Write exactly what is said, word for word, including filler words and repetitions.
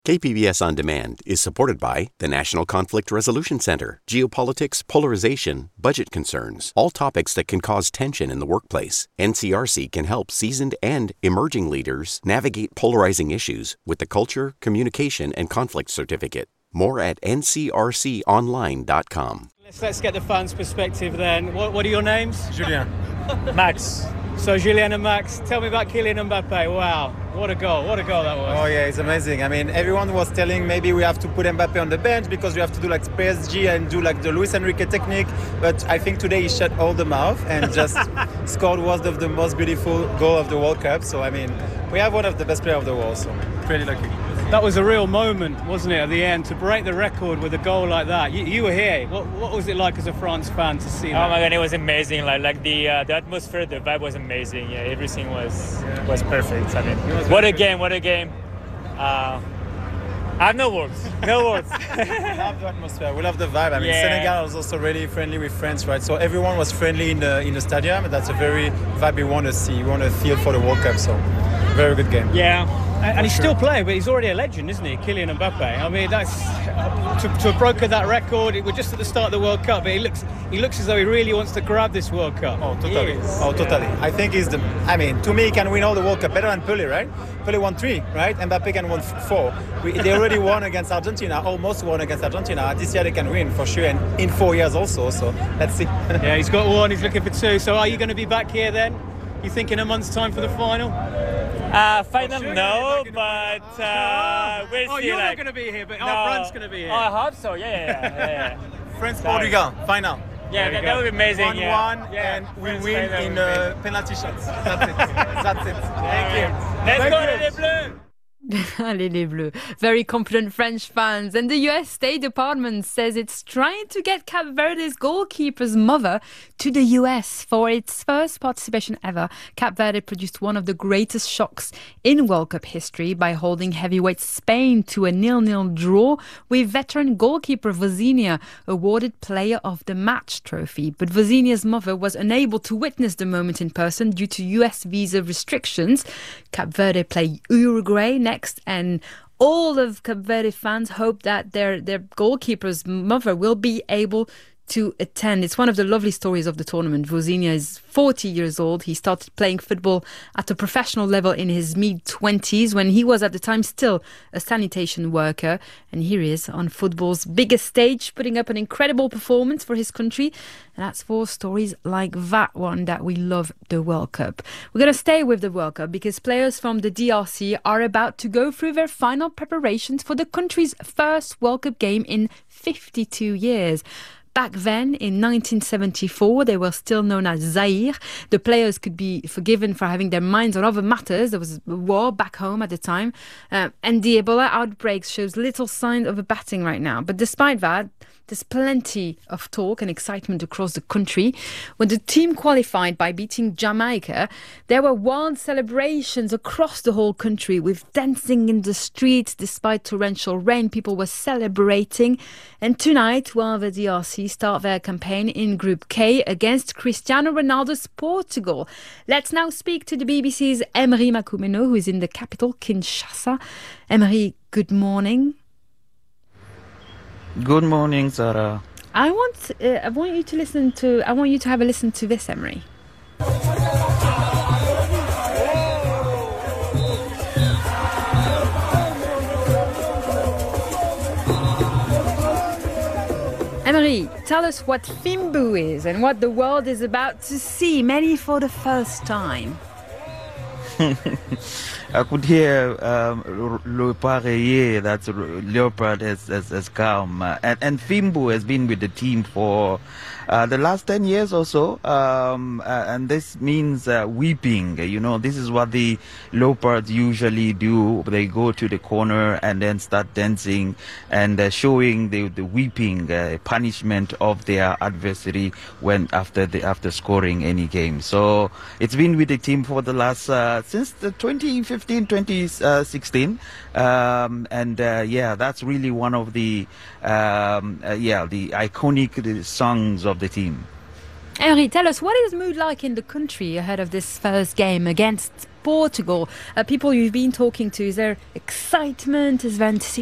K P B S On Demand is supported by the National Conflict Resolution Center, geopolitics, polarization, budget concerns, all topics that can cause tension in the workplace. N C R C can help seasoned and emerging leaders navigate polarizing issues with the Culture, Communication, and Conflict Certificate. More at N C R C online dot com. Let's, let's get the fans' perspective then. What, what are your names? Julien. Max. So Julien and Max, tell me about Kylian Mbappe. Wow, what a goal, what a goal that was. Oh yeah, it's amazing. I mean, everyone was telling maybe we have to put Mbappe on the bench because we have to do like P S G and do like the Luis Enrique technique. But I think today he shut all the mouth and just scored one of the most beautiful goal of the World Cup. So I mean, we have one of the best players of the world, so pretty lucky. That was a real moment, wasn't it, at the end, to break the record with a goal like that. You, you were here. What, what was it like as a France fan to see that? Oh my God, it was amazing. Like, like the uh, the atmosphere, the vibe was amazing. Yeah, everything was yeah. was perfect. I mean, what a game! What a game! Uh, I have no words. No words. We love the atmosphere. We love the vibe. I mean, yeah. Senegal was also really friendly with France, right? So everyone was friendly in the in the stadium. That's a very vibe we want to see. We want to feel for the World Cup. So very good game. Yeah. And, and he's sure. still playing, but he's already a legend, isn't he, Kylian Mbappe? I mean, that's uh, to, to have broken that record. We're just at the start of the World Cup, but he looks he looks as though he really wants to grab this World Cup. Oh, totally. Oh, totally. Yeah. I think he's the. I mean, to me, he can win all the World Cup better than Pelé, right? Pelé won three, right? Mbappe can win four. We, they already won against Argentina, almost won against Argentina. This year they can win for sure, and in four years also. So let's see. Yeah, he's got one. He's looking for two. So are you going to be back here then? You think in a month's time for the final? Uh, final, sure no, but uh, we'll oh, see. you're like, not going to be here, but no. our France going to be here. Oh, I hope so. Yeah, yeah, yeah. yeah, yeah. France, Portugal, final. Yeah, that, that would be amazing. One, yeah. one, yeah. and we France win in uh, penalty shots. That's it. That's it. Thank you. Let's Thank go, you. les Bleus. Allez les Bleus. Very confident French fans. And the U S State Department says it's trying to get Cape Verde's goalkeeper's mother to the U S for its first participation ever. Cape Verde produced one of the greatest shocks in World Cup history by holding heavyweight Spain to a nil-nil draw with veteran goalkeeper Vozinha awarded Player of the Match trophy. But Vozinha's mother was unable to witness the moment in person due to U S visa restrictions. Cape Verde play Uruguay next, and all of Cape Verde fans hope that their their goalkeeper's mother will be able to attend. It's one of the lovely stories of the tournament. Vozinha is forty years old. He started playing football at a professional level in his mid-twenties when he was at the time still a sanitation worker. And here he is on football's biggest stage, putting up an incredible performance for his country. And that's for stories like that one that we love, the World Cup. We're going to stay with the World Cup because players from the D R C are about to go through their final preparations for the country's first World Cup game in fifty-two years. Back then, in nineteen seventy-four, they were still known as Zaire. The players could be forgiven for having their minds on other matters. There was a war back home at the time. Uh, and the Ebola outbreak shows little sign of abating right now. But despite that, there's plenty of talk and excitement across the country. When the team qualified by beating Jamaica, there were wild celebrations across the whole country with dancing in the streets. Despite torrential rain, people were celebrating. And tonight, while the D R C start their campaign in Group K against Cristiano Ronaldo's Portugal. Let's now speak to the B B C's Emery Makumeno, who is in the capital, Kinshasa. Emery, good morning. Good morning, Sarah. I want uh, I want you to listen to I want you to have a listen to this, Emery. Emery, tell us what Fimbu is and what the world is about to see, maybe for the first time. I could hear um, Leopard, that's Leopard has, has, has come. Uh, and, and Fimbu has been with the team for uh, the last ten years or so. Um, uh, and this means uh, weeping. You know, this is what the Leopards usually do. They go to the corner and then start dancing and uh, showing the, the weeping uh, punishment of their adversary when after the after scoring any game. So it's been with the team for the last uh, since the twenty fifteen, twenty sixteen, um, and uh, yeah, that's really one of the um, uh, yeah the iconic the songs of the team. Henri, tell us, what is the mood like in the country ahead of this first game against Portugal. Uh, people you've been talking to, is there excitement? Is there anticipation?